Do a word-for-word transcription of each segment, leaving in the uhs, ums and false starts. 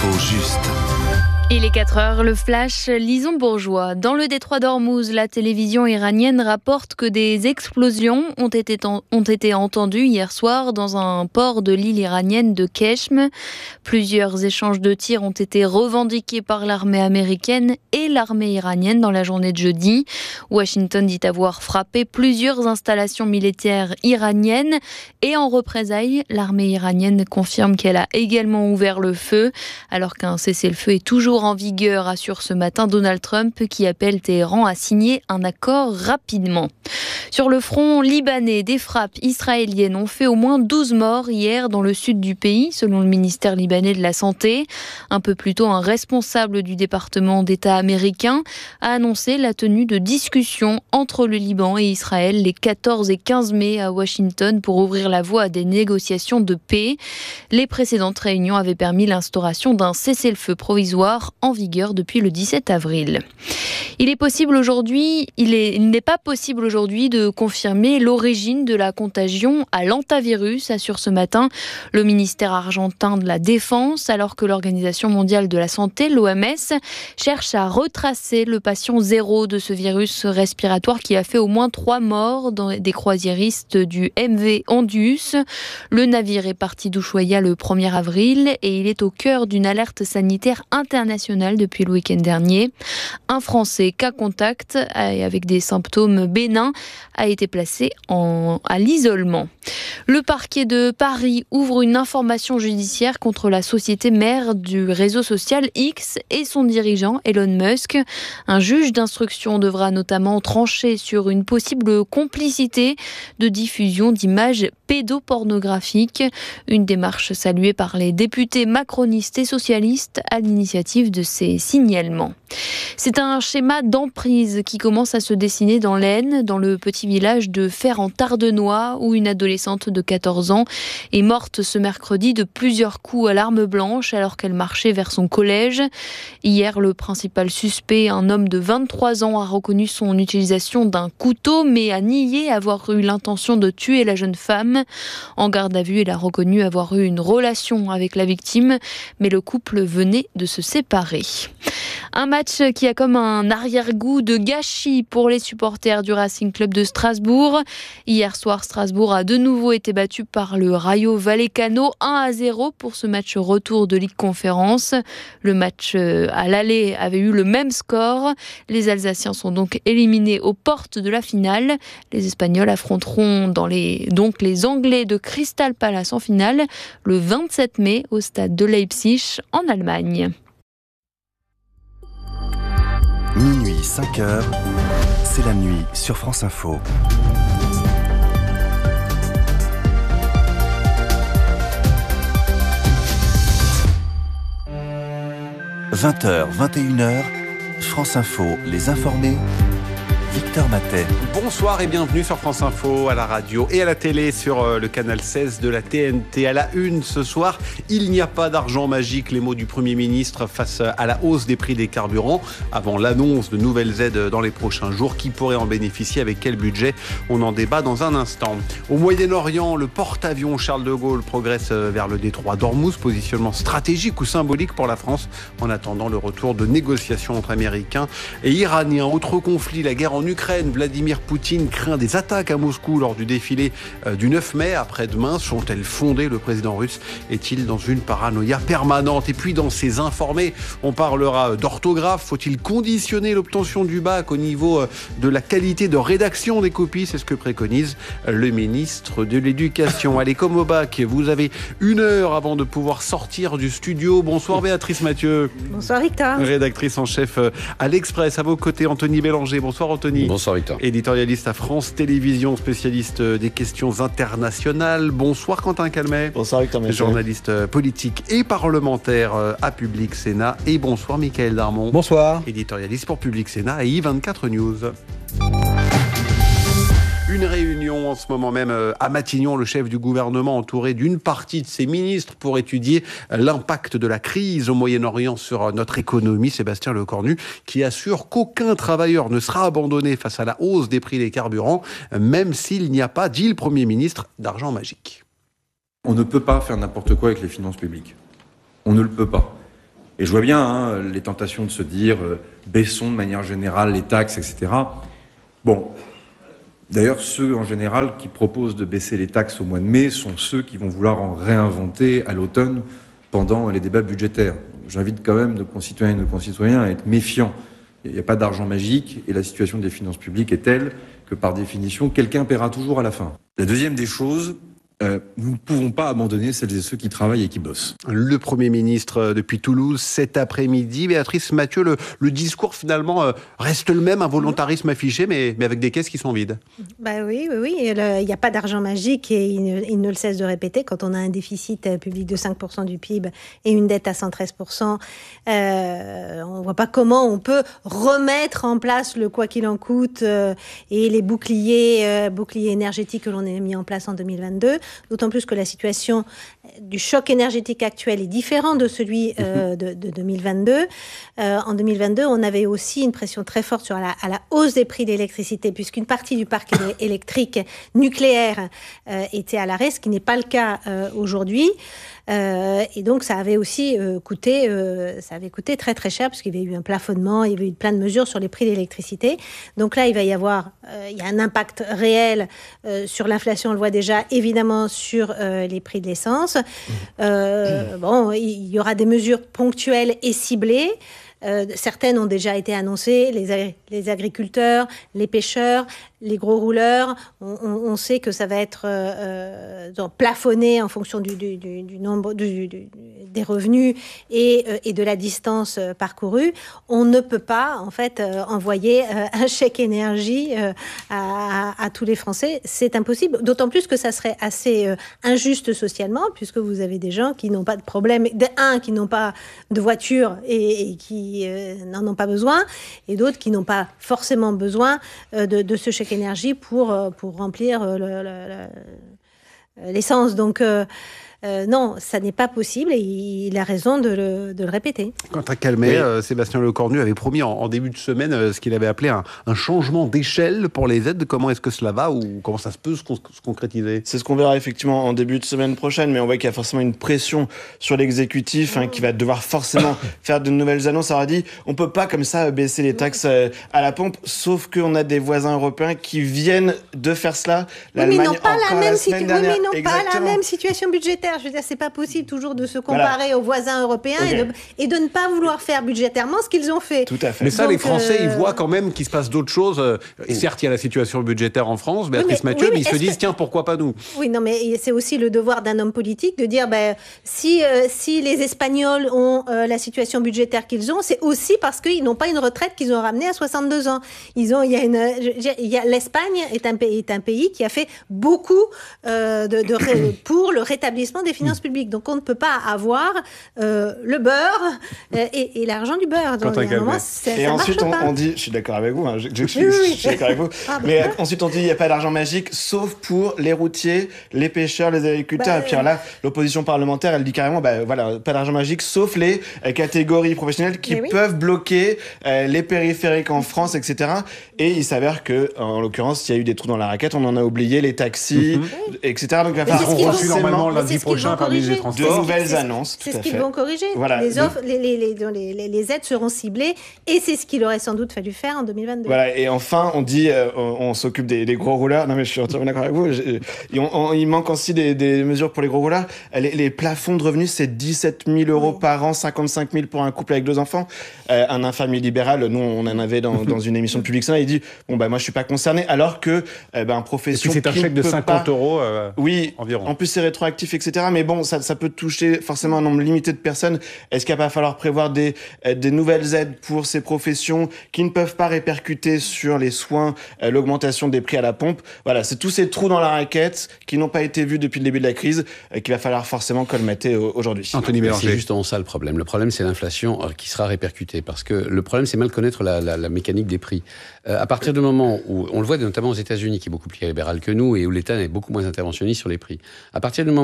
L'info juste. Il est quatre heures, le flash, Lison Bourgeois. Dans le détroit d'Ormuz, la télévision iranienne rapporte que des explosions ont été, en, ont été entendues hier soir dans un port de l'île iranienne de Keshm. Plusieurs échanges de tirs ont été revendiqués par l'armée américaine et l'armée iranienne dans la journée de jeudi. Washington dit avoir frappé plusieurs installations militaires iraniennes et en représailles, l'armée iranienne confirme qu'elle a également ouvert le feu alors qu'un cessez-le-feu est toujours en vigueur, assure ce matin Donald Trump qui appelle Téhéran à signer un accord rapidement. Sur le front libanais, des frappes israéliennes ont fait au moins douze morts hier dans le sud du pays, selon le ministère libanais de la Santé. Un peu plus tôt, un responsable du département d'État américain a annoncé la tenue de discussions entre le Liban et Israël les quatorze et quinze mai à Washington pour ouvrir la voie à des négociations de paix. Les précédentes réunions avaient permis l'instauration d'un cessez-le-feu provisoire en vigueur depuis le dix-sept avril. Il est possible aujourd'hui, il est, il n'est pas possible aujourd'hui de confirmer l'origine de la contagion à l'hantavirus, assure ce matin le ministère argentin de la Défense, alors que l'Organisation mondiale de la santé, l'O M S, cherche à retracer le patient zéro de ce virus respiratoire qui a fait au moins trois morts dans des croisiéristes du M V Ondius. Le navire est parti d'Ushuaïa le premier avril et il est au cœur d'une alerte sanitaire internationale depuis le week-end dernier. Un Français cas contact avec des symptômes bénins a été placé en, à l'isolement. Le parquet de Paris ouvre une information judiciaire contre la société mère du réseau social X et son dirigeant Elon Musk. Un juge d'instruction devra notamment trancher sur une possible complicité de diffusion d'images pédopornographiques. Une démarche saluée par les députés macronistes et socialistes à l'initiative de ces signalements. C'est un schéma d'emprise qui commence à se dessiner dans l'Aisne, dans le petit village de Fer-en-Tardenois, où une adolescente de quatorze ans est morte ce mercredi de plusieurs coups à l'arme blanche alors qu'elle marchait vers son collège. Hier, le principal suspect, un homme de vingt-trois ans, a reconnu son utilisation d'un couteau, mais a nié avoir eu l'intention de tuer la jeune femme. En garde à vue, il a reconnu avoir eu une relation avec la victime, mais le couple venait de se séparer. Un match qui a comme un arrière-goût de gâchis pour les supporters du Racing Club de Strasbourg. Hier soir, Strasbourg a de nouveau été battu par le Rayo Vallecano un à zéro pour ce match retour de Ligue Conférence. Le match à l'aller avait eu le même score. Les Alsaciens sont donc éliminés aux portes de la finale. Les Espagnols affronteront dans les, donc les Anglais de Crystal Palace en finale le vingt-sept mai au stade de Leipzig en Allemagne. Minuit, cinq heures, c'est la nuit sur France Info. vingt heures, vingt et une heures, France Info, les informés, Victor Matet. Bonsoir et bienvenue sur France Info, à la radio et à la télé sur le canal seize de la T N T. À la une ce soir, il n'y a pas d'argent magique, les mots du Premier ministre face à la hausse des prix des carburants, avant l'annonce de nouvelles aides dans les prochains jours. Qui pourrait en bénéficier, avec quel budget? On en débat dans un instant. Au Moyen-Orient, le porte-avions Charles de Gaulle progresse vers le détroit d'Ormuz, positionnement stratégique ou symbolique pour la France, en attendant le retour de négociations entre Américains et Iraniens. Autre conflit, la guerre en Ukraine. Vladimir Poutine craint des attaques à Moscou lors du défilé du neuf mai. Après-demain, sont-elles fondées? Le président russe est-il dans une paranoïa permanente? Et puis, dans ces informés, on parlera d'orthographe. Faut-il conditionner l'obtention du bac au niveau de la qualité de rédaction des copies? C'est ce que préconise le ministre de l'Éducation. Allez, comme au bac, vous avez une heure avant de pouvoir sortir du studio. Bonsoir Béatrice Mathieu. Bonsoir Victor. Rédactrice en chef à l'Express. À vos côtés, Anthony Bélanger. Bonsoir Anthony. Bonsoir Victor. Éditorialiste à France Télévisions, spécialiste des questions internationales. Bonsoir Quentin Calmet. Bonsoir Victor. Merci. Journaliste politique et parlementaire à Public Sénat. Et bonsoir Mickaël Darmon. Bonsoir. Éditorialiste pour Public Sénat et I vingt-quatre News. Une réunion en ce moment même à Matignon, le chef du gouvernement entouré d'une partie de ses ministres pour étudier l'impact de la crise au Moyen-Orient sur notre économie. Sébastien Lecornu qui assure qu'aucun travailleur ne sera abandonné face à la hausse des prix des carburants, même s'il n'y a pas, dit le Premier ministre, d'argent magique. On ne peut pas faire n'importe quoi avec les finances publiques. On ne le peut pas. Et je vois bien hein, les tentations de se dire euh, baissons de manière générale les taxes, et cetera. Bon, d'ailleurs, ceux en général qui proposent de baisser les taxes au mois de mai sont ceux qui vont vouloir en réinventer à l'automne pendant les débats budgétaires. J'invite quand même nos concitoyennes et nos concitoyens à être méfiants. Il n'y a pas d'argent magique et la situation des finances publiques est telle que par définition, quelqu'un paiera toujours à la fin. La deuxième des choses, Euh, nous ne pouvons pas abandonner celles et ceux qui travaillent et qui bossent. Le Premier ministre euh, depuis Toulouse cet après-midi. Béatrice Mathieu, le, le discours finalement euh, reste le même, un volontarisme affiché, mais, mais avec des caisses qui sont vides. Bah oui, oui, oui. Il n'y a pas d'argent magique et il ne, il ne le cesse de répéter. Quand on a un déficit public de cinq pour cent du P I B et une dette à cent treize pour cent, euh, on ne voit pas comment on peut remettre en place le quoi qu'il en coûte euh, et les boucliers, euh, boucliers énergétiques que l'on a mis en place en deux mille vingt-deux. D'autant plus que la situation du choc énergétique actuel est différente de celui euh, de, de deux mille vingt-deux. Euh, en deux mille vingt-deux, on avait aussi une pression très forte sur la, à la hausse des prix de l'électricité, puisqu'une partie du parc électrique nucléaire euh, était à l'arrêt, ce qui n'est pas le cas euh, aujourd'hui. Euh, et donc, ça avait aussi euh, coûté, euh, ça avait coûté très très cher, parce qu'il y avait eu un plafonnement, il y avait eu plein de mesures sur les prix de l'électricité. Donc là, il va y avoir, euh, il y a un impact réel euh, sur l'inflation, on le voit déjà, évidemment sur euh, les prix de l'essence. Euh, bon, il y aura des mesures ponctuelles et ciblées. Euh, certaines ont déjà été annoncées, les, ag- les agriculteurs, les pêcheurs, les gros rouleurs. On, on, on sait que ça va être euh, euh, plafonné en fonction du, du, du, du nombre du, du, des revenus et, euh, et de la distance euh, parcourue. On ne peut pas en fait euh, envoyer euh, un chèque énergie euh, à, à, à tous les Français. C'est impossible. D'autant plus que ça serait assez euh, injuste socialement, puisque vous avez des gens qui n'ont pas de problème, de, un qui n'ont pas de voiture et, et qui euh, n'en ont pas besoin, et d'autres qui n'ont pas forcément besoin euh, de, de ce chèque énergie pour, euh, pour remplir euh, le, le, le, l'essence. Donc euh, euh, non, ça n'est pas possible et il a raison de le, de le répéter. Quant à Calmet, oui. euh, Sébastien Lecornu avait promis en, en début de semaine euh, ce qu'il avait appelé un, un changement d'échelle pour les aides. Comment est-ce que cela va ou comment ça se peut se, con- se concrétiser ? C'est ce qu'on verra effectivement en début de semaine prochaine, mais on voit qu'il y a forcément une pression sur l'exécutif hein, qui va devoir forcément faire de nouvelles annonces. Alors, on a dit, on peut pas comme ça baisser les taxes euh, à la pompe, sauf qu'on a des voisins européens qui viennent de faire cela. L'Allemagne, oui, mais non pas la même la situ- dernière. oui, mais non Exactement. pas la même situation budgétaire. Je veux dire, c'est pas possible toujours de se comparer voilà. aux voisins européens okay. et, de, et de ne pas vouloir faire budgétairement ce qu'ils ont fait. Tout à fait. Mais ça, Donc, les Français, euh... ils voient quand même qu'il se passe d'autres choses. Et certes, il y a la situation budgétaire en France, Béatrice oui, mais, Mathieu, oui, mais, mais ils se disent, que... tiens, pourquoi pas nous ? Oui, non, mais c'est aussi le devoir d'un homme politique de dire, ben, si, euh, si les Espagnols ont euh, la situation budgétaire qu'ils ont, c'est aussi parce qu'ils n'ont pas une retraite qu'ils ont ramenée à soixante-deux ans. Ils ont, il y a une, il y a, l'Espagne est un pays, est un pays qui a fait beaucoup euh, de, de ré, pour le rétablissement des finances publiques. Donc, on ne peut pas avoir euh, le beurre euh, et, et l'argent du beurre. Donc, il y a un moment, ça, et ça ensuite, on, pas. on dit, je suis d'accord avec vous, hein, je, je, je, oui, je, oui. je suis d'accord avec vous, ah, mais bah, ensuite on dit, il n'y a pas d'argent magique, sauf pour les routiers, les pêcheurs, les agriculteurs. Bah, et puis alors là, l'opposition parlementaire, elle dit carrément, bah, voilà, pas d'argent magique, sauf les euh, catégories professionnelles qui oui. peuvent bloquer euh, les périphériques en France, et cetera. Et il s'avère que, en l'occurrence, il y a eu des trous dans la raquette, on en a oublié, les taxis, mm-hmm. et cetera. Donc, il va falloir on reçu normalement lundi prochain par les transports. De nouvelles annonces. C'est ce qu'ils vont corriger. Voilà. Les, offres, les, les, les, les, les aides seront ciblées et c'est ce qu'il aurait sans doute fallu faire en deux mille vingt-deux. Voilà. Et enfin, on dit, euh, on, on s'occupe des, des gros rouleurs. Non, mais je suis entièrement d'accord avec vous. Je, on, on, il manque aussi des, des mesures pour les gros rouleurs. Les, les plafonds de revenus, c'est dix-sept mille euros oui. par an, cinquante-cinq mille pour un couple avec deux enfants. Euh, un infirmier libéral, nous, on en avait dans, dans une émission de Public Sénat, il dit, bon, bah, moi, je suis pas concerné, alors que, euh, ben, profession. Et puis c'est un chèque de cinquante pas... euros, euh, oui, environ. En plus, c'est rétroactif, et cetera. Mais bon, ça, ça peut toucher forcément un nombre limité de personnes. Est-ce qu'il va falloir prévoir des, euh, des nouvelles aides pour ces professions qui ne peuvent pas répercuter sur les soins, euh, l'augmentation des prix à la pompe? Voilà, c'est tous ces trous dans la raquette qui n'ont pas été vus depuis le début de la crise, euh, qu'il va falloir forcément colmater euh, aujourd'hui. Anthony Bélanger. C'est justement ça le problème. Le problème, c'est l'inflation euh, qui sera répercutée. Parce que le problème, c'est mal connaître la, la, la mécanique des prix. Euh, à partir du moment où, on le voit notamment aux États-Unis, qui est beaucoup plus libéral que nous, et où l'État est beaucoup moins interventionniste sur les prix. À partir du moment où vous avez un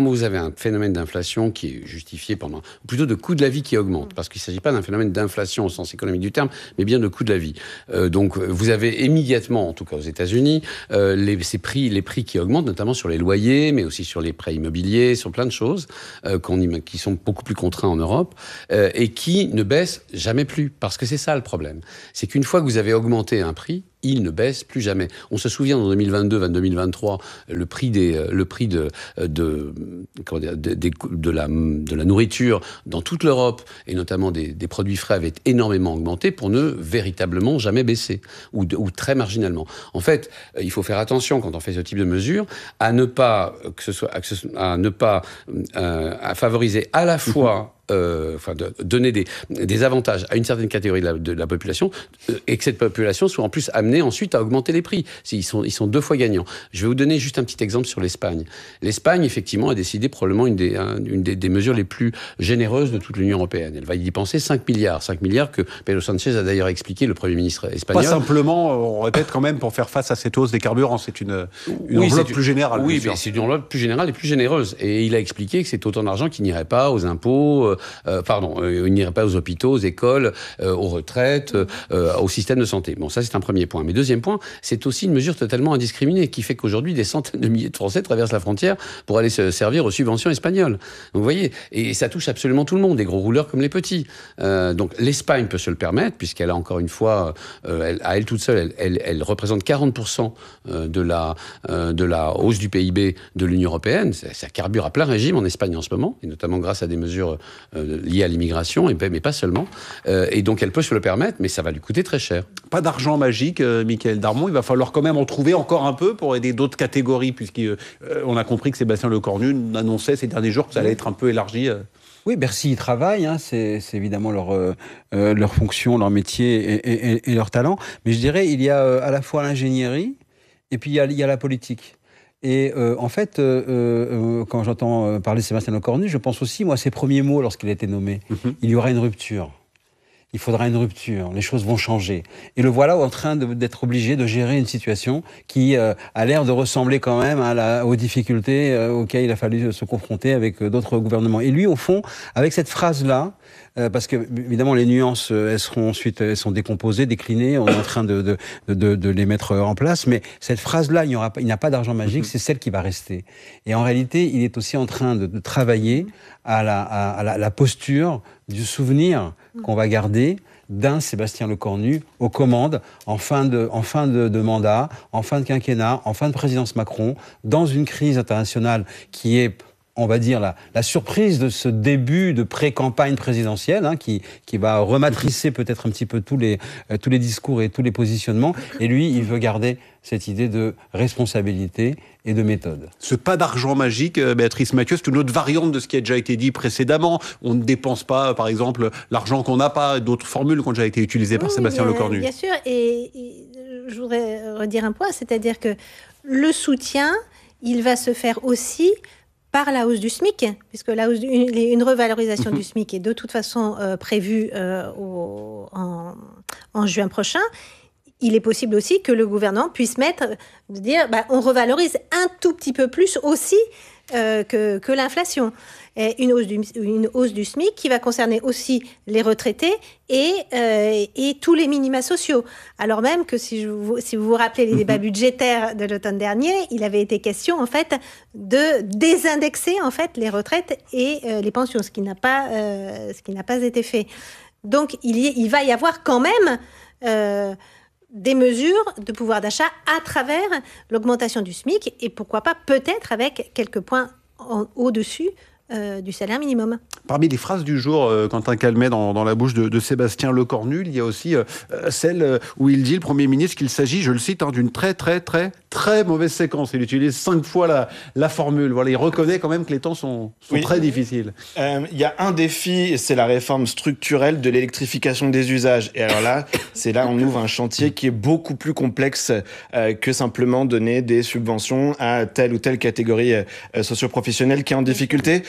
d'un phénomène d'inflation qui est justifié pendant, ou plutôt de coût de la vie qui augmente, parce qu'il ne s'agit pas d'un phénomène d'inflation au sens économique du terme, mais bien de coût de la vie. Euh, donc vous avez immédiatement, en tout cas aux États-Unis, euh, les, ces prix, les prix qui augmentent, notamment sur les loyers, mais aussi sur les prêts immobiliers, sur plein de choses euh, qu'on, qui sont beaucoup plus contraints en Europe euh, et qui ne baissent jamais plus, parce que c'est ça le problème. C'est qu'une fois que vous avez augmenté un prix, il ne baisse plus jamais. On se souvient en deux mille vingt-deux, deux mille vingt-trois, le prix des, le prix de, de, comment dire, de, de, de, la, de la nourriture dans toute l'Europe et notamment des, des produits frais avait énormément augmenté pour ne véritablement jamais baisser ou, de, ou très marginalement. En fait, il faut faire attention quand on fait ce type de mesures à ne pas que ce soit, à, que ce, à ne pas euh, à favoriser à la fois Euh, enfin, de donner des, des avantages à une certaine catégorie de la, de la population euh, et que cette population soit en plus amenée ensuite à augmenter les prix. Ils sont, ils sont deux fois gagnants. Je vais vous donner juste un petit exemple sur l'Espagne. L'Espagne, effectivement, a décidé probablement une des, un, une des, des mesures les plus généreuses de toute l'Union européenne. Elle va y dépenser cinq milliards. cinq milliards que Pedro Sánchez a d'ailleurs expliqué, le Premier ministre espagnol. Pas simplement, on répète quand même, pour faire face à cette hausse des carburants. C'est une, une oui, enveloppe c'est, plus générale. Oui, mais c'est une enveloppe plus générale et plus généreuse. Et il a expliqué que c'est autant d'argent qui n'irait pas aux impôts, Euh, pardon, euh, il n'irait pas aux hôpitaux, aux écoles, euh, aux retraites, euh, au système de santé. Bon, ça c'est un premier point. Mais deuxième point, c'est aussi une mesure totalement indiscriminée qui fait qu'aujourd'hui des centaines de milliers de Français traversent la frontière pour aller se servir aux subventions espagnoles. Donc vous voyez, et ça touche absolument tout le monde, les gros rouleurs comme les petits. Euh, donc l'Espagne peut se le permettre puisqu'elle a encore une fois, euh, elle, à elle toute seule, elle, elle, elle représente quarante pour cent de la, euh, de la hausse du P I B de l'Union européenne. Ça, ça carbure à plein régime en Espagne en ce moment, et notamment grâce à des mesures euh, liées à l'immigration, mais pas seulement. Euh, et donc elle peut se le permettre, mais ça va lui coûter très cher. Pas d'argent magique, euh, Mickaël Darmon. Il va falloir quand même en trouver encore un peu pour aider d'autres catégories, puisqu'on euh, a compris que Sébastien Lecornu annonçait ces derniers jours que ça allait être un peu élargi. Euh. Oui, Bercy y travaille, hein, c'est, c'est évidemment leur, euh, leur fonction, leur métier et, et, et leur talent. Mais je dirais, il y a euh, à la fois l'ingénierie et puis il y a, il y a la politique. Et euh, en fait, euh, euh, quand j'entends parler de Sébastien Lecornu, je pense aussi, moi, à ses premiers mots lorsqu'il a été nommé. Mm-hmm. Il y aura une rupture. Il faudra une rupture. Les choses vont changer. Et le voilà en train de, d'être obligé de gérer une situation qui euh, a l'air de ressembler quand même à la, aux difficultés euh, auxquelles il a fallu se confronter avec euh, d'autres gouvernements. Et lui, au fond, avec cette phrase-là, euh, parce que évidemment les nuances, euh, elles seront ensuite, elles sont décomposées, déclinées. On est en train de, de, de, de les mettre en place. Mais cette phrase-là, il n'y aura pas, il n'y a pas d'argent magique. Mm-hmm. C'est celle qui va rester. Et en réalité, il est aussi en train de, de travailler à la, à, à la, la posture du souvenir qu'on va garder d'un Sébastien Lecornu aux commandes en fin de, en fin de, de mandat, en fin de quinquennat, en fin de présidence Macron, dans une crise internationale qui est, on va dire, la, la surprise de ce début de pré-campagne présidentielle, hein, qui, qui va rematricer peut-être un petit peu tous les, euh, tous les discours et tous les positionnements. Et lui, il veut garder cette idée de responsabilité et de méthode. Ce pas d'argent magique, Béatrice Mathieu, c'est une autre variante de ce qui a déjà été dit précédemment. On ne dépense pas, par exemple, l'argent qu'on n'a pas, d'autres formules qui ont déjà été utilisées par oui, Sébastien bien, Lecornu. Bien sûr, et, et je voudrais redire un point, c'est-à-dire que le soutien, il va se faire aussi par la hausse du SMIC, puisque la hausse du, une, une revalorisation du SMIC est de toute façon euh, prévue euh, au, en, en juin prochain. Il est possible aussi que le gouvernement puisse mettre, de dire, bah, on revalorise un tout petit peu plus aussi euh, que, que l'inflation. Et une hausse du, une hausse du SMIC qui va concerner aussi les retraités et, euh, et tous les minima sociaux. Alors même que si, je vous, si vous vous rappelez les débats budgétaires de l'automne dernier, il avait été question en fait de désindexer en fait les retraites et euh, les pensions, ce qui n'a pas, euh, ce qui n'a pas été fait. Donc il, y, il va y avoir quand même euh, des mesures de pouvoir d'achat à travers l'augmentation du SMIC et pourquoi pas peut-être avec quelques points en, au-dessus Euh, du salaire minimum. Parmi les phrases du jour, euh, Quentin Calmet, dans, dans la bouche de, de Sébastien Lecornu, il y a aussi euh, celle où il dit, le Premier ministre, qu'il s'agit, je le cite, hein, d'une très, très, très, très mauvaise séquence. Il utilise cinq fois la, la formule. Voilà, il reconnaît quand même que les temps sont, sont oui. très difficiles. Il euh, y a un défi, c'est la réforme structurelle de l'électrification des usages. Et alors là, c'est là on ouvre un chantier qui est beaucoup plus complexe euh, que simplement donner des subventions à telle ou telle catégorie euh, socio-professionnelle qui est en difficulté.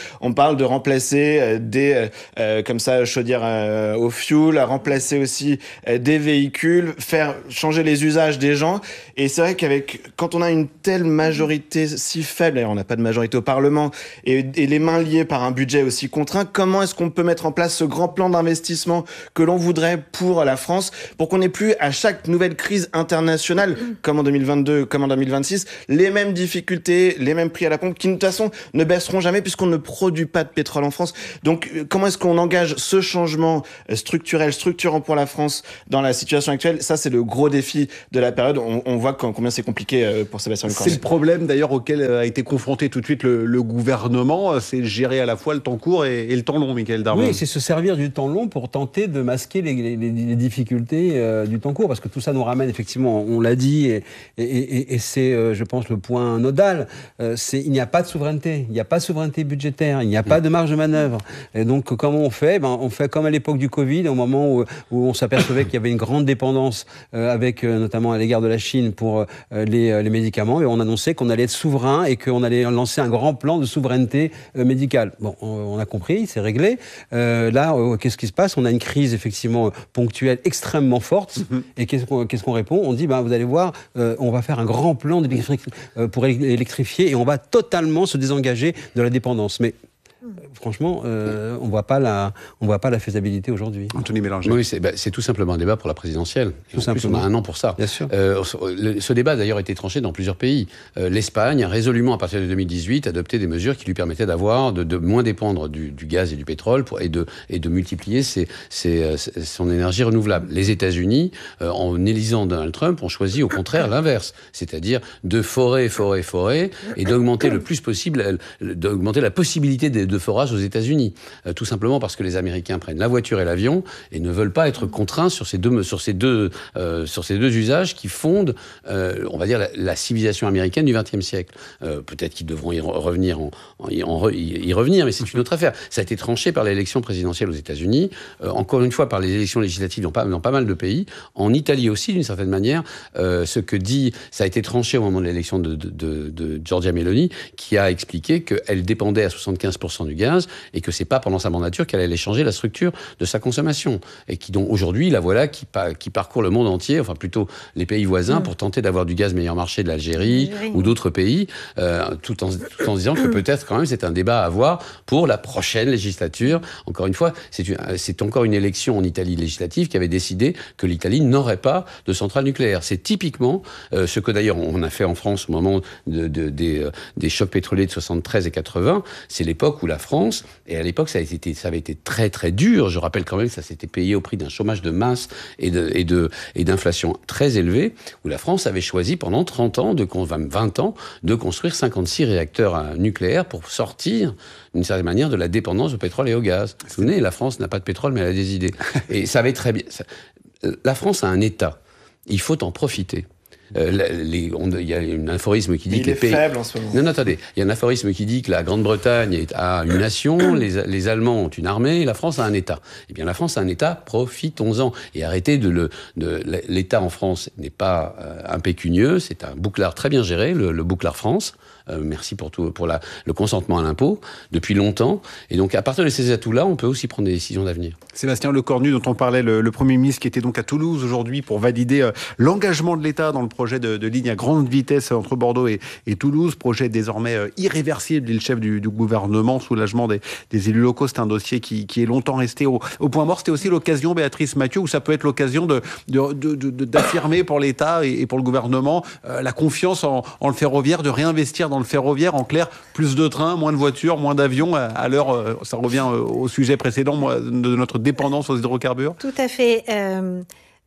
On parle de remplacer euh, des euh, comme ça chaudières euh, au fioul, remplacer aussi euh, des véhicules, faire changer les usages des gens. Et c'est vrai qu'avec quand on a une telle majorité si faible, d'ailleurs on n'a pas de majorité au Parlement, et, et les mains liées par un budget aussi contraint, comment est-ce qu'on peut mettre en place ce grand plan d'investissement que l'on voudrait pour la France, pour qu'on n'ait plus à chaque nouvelle crise internationale, comme en deux mille vingt-deux, comme en deux mille vingt-six, les mêmes difficultés, les mêmes prix à la pompe, qui de toute façon ne baisseront jamais puisqu'on ne produit pas de pétrole en France. Donc comment est-ce qu'on engage ce changement structurel, structurant pour la France dans la situation actuelle? Ça, c'est le gros défi de la période. On, on voit combien c'est compliqué pour Sébastien Lecornu. C'est le problème d'ailleurs auquel a été confronté tout de suite le, le gouvernement, c'est gérer à la fois le temps court et, et le temps long, Michaël Darmon. Oui, c'est se servir du temps long pour tenter de masquer les, les, les difficultés euh, du temps court, parce que tout ça nous ramène effectivement, on l'a dit, et, et, et, et c'est, euh, je pense, le point nodal, euh, c'est il n'y a pas de souveraineté, il n'y a pas de souveraineté budgétaire, il n'y a pas de marge de manœuvre. Et donc, comment on fait? Ben, on fait comme à l'époque du Covid, au moment où, où on s'apercevait qu'il y avait une grande dépendance, euh, avec euh, notamment à l'égard de la Chine pour euh, les, les médicaments, et on annonçait qu'on allait être souverain et qu'on allait lancer un grand plan de souveraineté euh, médicale. Bon, on, on a compris, c'est réglé. Euh, là, euh, qu'est-ce qui se passe? On a une crise effectivement ponctuelle extrêmement forte. Mmh. Et qu'est-ce qu'on, qu'est-ce qu'on répond? On dit, ben, vous allez voir, euh, on va faire un grand plan euh, pour électrifier et on va totalement se désengager de la dépendance. Mais franchement, euh, on voit pas la, on voit pas la faisabilité aujourd'hui. Anthony Bélanger. Oui, c'est, bah, c'est tout simplement un débat pour la présidentielle. Tout simplement. Plus, on a un an pour ça. Bien sûr. Euh, le, ce débat d'ailleurs a été tranché dans plusieurs pays. Euh, L'Espagne a résolument, à partir de deux mille dix-huit, adopté des mesures qui lui permettaient d'avoir, de, de moins dépendre du, du gaz et du pétrole pour, et, de, et de multiplier ses, ses, son énergie renouvelable. Les États-Unis, euh, en élisant Donald Trump, ont choisi au contraire l'inverse, c'est-à-dire de forer, forer, forer, et d'augmenter le plus possible, d'augmenter la possibilité de, de forage aux États-Unis, euh, tout simplement parce que les Américains prennent la voiture et l'avion et ne veulent pas être contraints sur ces deux sur ces deux euh, sur ces deux usages qui fondent, euh, on va dire la, la civilisation américaine du vingtième siècle. Euh, peut-être qu'ils devront y revenir, en, en, en, y revenir, mais c'est une autre affaire. Ça a été tranché par l'élection présidentielle aux États-Unis, euh, encore une fois par les élections législatives dans pas, dans pas mal de pays, en Italie aussi d'une certaine manière. Euh, ce que dit, ça a été tranché au moment de l'élection de, de, de, de Giorgia Meloni, qui a expliqué qu'elle dépendait à soixante-quinze pour cent du gaz et que c'est pas pendant sa mandature qu'elle allait changer la structure de sa consommation. Et qui donc aujourd'hui, la voilà qui, qui parcourt le monde entier, enfin plutôt les pays voisins, mmh. pour tenter d'avoir du gaz meilleur marché de l'Algérie mmh. ou d'autres pays, euh, tout, en, tout en disant que peut-être quand même c'est un débat à avoir pour la prochaine législature. Encore une fois, c'est, une, c'est encore une élection en Italie législative qui avait décidé que l'Italie n'aurait pas de centrale nucléaire. C'est typiquement euh, ce que d'ailleurs on a fait en France au moment de, de, des, euh, des chocs pétroliers de soixante-treize et quatre-vingts. C'est l'époque où la France, et à l'époque ça, a été, ça avait été très très dur, je rappelle quand même que ça s'était payé au prix d'un chômage de masse et, de, et, de, et d'inflation très élevée, où la France avait choisi pendant trente ans, de, vingt ans, de construire cinquante-six réacteurs nucléaires pour sortir d'une certaine manière de la dépendance au pétrole et au gaz. Vous vous souvenez, la France n'a pas de pétrole mais elle a des idées. Et ça avait très bien... Ça, la France a un État, il faut en profiter. Euh, il y a un aphorisme qui dit il que les est pays... faible en ce moment. Non, non, attendez. Il y a un aphorisme qui dit que la Grande-Bretagne est, a une nation, les, les Allemands ont une armée, et la France a un État. Eh bien, la France a un État, profitons-en. Et arrêtez de le... De, l'État en France n'est pas euh, impécunieux, c'est un bouclard très bien géré, le, le bouclard France. Euh, merci pour tout, pour la, le consentement à l'impôt, depuis longtemps. Et donc, à partir de ces atouts-là, on peut aussi prendre des décisions d'avenir. Sébastien Lecornu, dont on parlait, le, le Premier ministre qui était donc à Toulouse aujourd'hui pour valider euh, l'engagement de l'État dans le projet de, de ligne à grande vitesse entre Bordeaux et, et Toulouse, projet désormais euh, irréversible, dit le chef du, du gouvernement, soulagement des, des élus locaux. C'est un dossier qui, qui est longtemps resté au, au point mort. C'était aussi l'occasion, Béatrice Mathieu, où ça peut être l'occasion de, de, de, de, d'affirmer pour l'État et, et pour le gouvernement euh, la confiance en, en le ferroviaire, de réinvestir dans le ferroviaire. En clair, plus de trains, moins de voitures, moins d'avions. À l'heure, euh, ça revient euh, au sujet précédent de notre dépendance aux hydrocarbures. Tout à fait. Euh...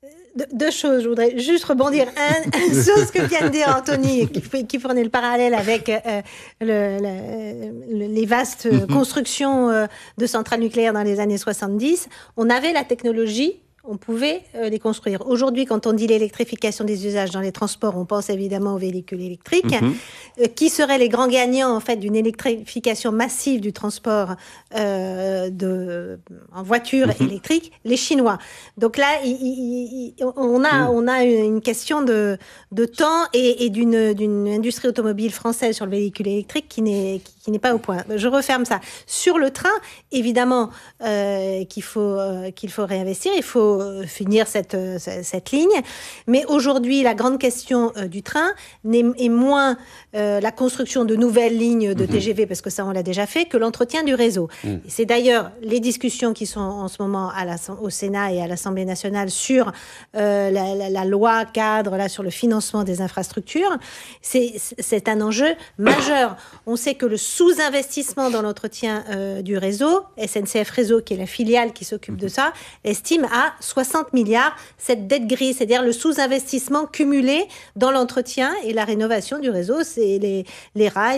Deux choses, je voudrais juste rebondir un, sur ce que vient de dire Anthony, qui, qui fournit le parallèle avec euh, le, le, les vastes mm-hmm. constructions euh, de centrales nucléaires dans les années soixante-dix. On avait la technologie, on pouvait euh, les construire. Aujourd'hui, quand on dit l'électrification des usages dans les transports, on pense évidemment aux véhicules électriques. Mm-hmm. Euh, qui seraient les grands gagnants en fait d'une électrification massive du transport euh, de, en voiture mm-hmm. électrique? Les Chinois. Donc là, il, il, il, on, a, mm. on a une question de, de temps et, et d'une, d'une industrie automobile française sur le véhicule électrique qui n'est, qui, qui n'est pas au point. Je referme ça. Sur le train, évidemment euh, qu'il faut, euh, qu'il faut réinvestir, il faut finir cette, cette ligne. Mais aujourd'hui, la grande question euh, du train n'est, est moins euh, la construction de nouvelles lignes de mmh. T G V, parce que ça, on l'a déjà fait, que l'entretien du réseau. Mmh. C'est d'ailleurs les discussions qui sont en ce moment à la, au Sénat et à l'Assemblée nationale sur euh, la, la, la loi cadre là, sur le financement des infrastructures. C'est, c'est un enjeu majeur. On sait que le sous-investissement dans l'entretien euh, du réseau, S N C F Réseau, qui est la filiale qui s'occupe mmh. de ça, estime à soixante milliards cette dette grise, c'est-à-dire le sous-investissement cumulé dans l'entretien et la rénovation du réseau, c'est les, les rails,